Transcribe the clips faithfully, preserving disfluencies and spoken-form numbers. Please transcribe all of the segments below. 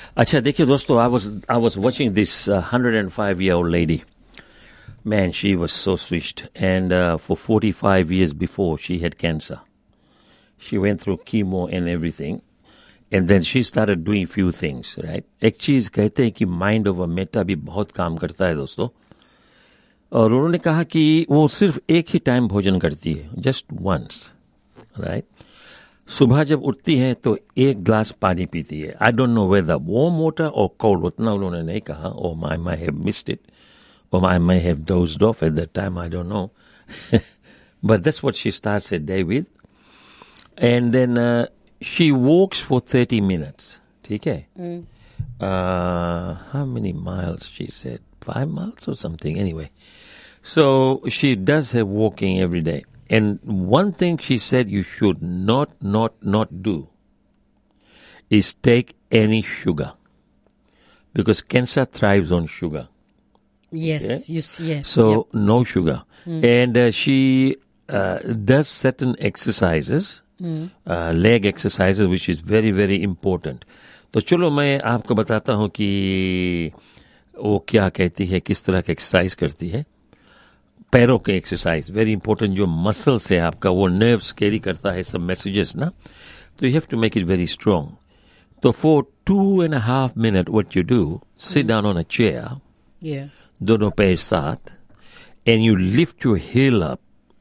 अच्छा देखिए दोस्तों, I was I was watching this uh, one hundred five year old lady. Man, she was so switched, and uh, for forty-five years before she had cancer. She went through chemo and everything, and then she started doing few things, right? एक चीज कहते हैं कि mind over Meta भी बहुत काम करता है दोस्तों, और उन्होंने कहा कि वो सिर्फ एक ही टाइम भोजन करती है, जस्ट वंस, राइट? सुबह जब उठती है तो एक ग्लास पानी पीती है. I don't know whether warm water और कोल्ड, उतना उन्होंने नहीं कहा. ओ माई माई have missed it, or I may have dozed off at that time, I don't know. But that's what she starts her day with. And then uh, she walks for thirty minutes. Okay? Mm. Uh, how many miles, she said? Five miles or something, anyway. So she does her walking every day. And one thing she said you should not, not, not do is take any sugar. Because cancer thrives on sugar. Yes, Okay? you see, yeah. So yep. no sugar. Mm. And uh, she uh, does certain exercises, mm. uh, leg exercises, which is very, very important. तो चलो मैं आपको बताता हूँ कि वो क्या कहती है, किस तरह का एक्सरसाइज करती है. पैरों के एक्सरसाइज वेरी इंपॉर्टेंट. जो मसल्स है आपका, वो नर्व्स कैरी करता है सब मैसेजेस ना, तो you have to make it very strong. तो for to and half minute what you do, sit down on a chair, दोनों पैर साथ, and you lift your heel up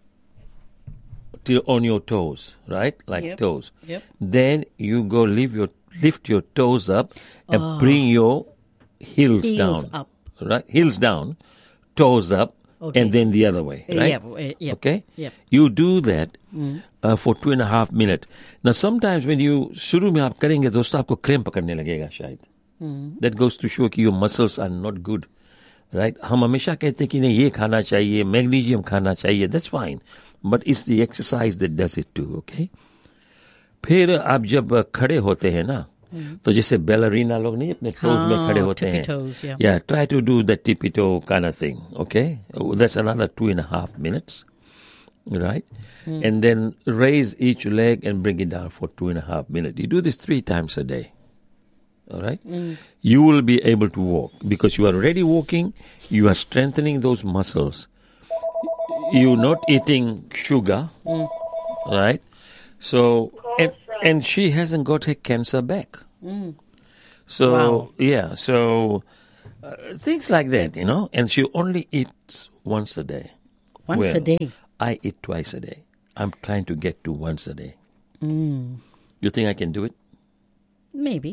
till on your toes, right? Like Yep. toes. Yep. Then you go lift your lift your toes up and Oh. bring your heels, Heels down. up. Right? Heels down, toes up, Okay. and then the other way, right? Yep, uh, yep, Okay? yep. You do that uh, for two and a half minutes. Now sometimes when you शुरू में आप करेंगे दोस्तों, आपको cramp पकड़ने लगेगा शायद. That goes to show कि your muscles are not good. Right right? हम हमेशा कहते हैं कि नहीं ये खाना चाहिए, मैग्नीशियम खाना चाहिए, that's fine, but it's the exercise that does it to. Okay, फिर आप जब खड़े होते हैं ना, hmm. तो जैसे बैलरीना लोग नहीं अपने टोज हाँ, में खड़े होते हैं, या try to do the टिपी to kind of thing. Okay, that's another to and half minutes, right? Hmm. And then raise each leg and bring it down for two and a half minutes. You do this three times a day. All right? Mm. You will be able to walk because you are already walking. You are strengthening those muscles. You're not eating sugar, mm. right? So, and, and she hasn't got her cancer back. Mm. So, wow. yeah, so uh, things like that, you know. And she only eats once a day. Once well, a day? I eat twice a day. I'm trying to get to once a day. Mm. You think I can do it? Maybe.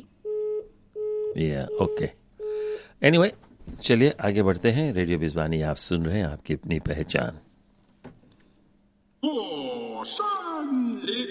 Yeah, okay. Anyway, चलिए आगे बढ़ते हैं. Radio बिजवानी आप सुन रहे हैं, आपकी अपनी पहचान.